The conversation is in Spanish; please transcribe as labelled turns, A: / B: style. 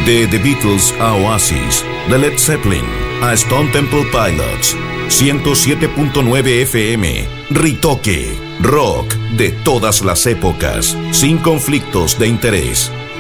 A: De The Beatles a Oasis, de Led Zeppelin a Stone Temple Pilots. 107.9 FM, Ritoque, rock de todas las épocas, sin conflictos de interés.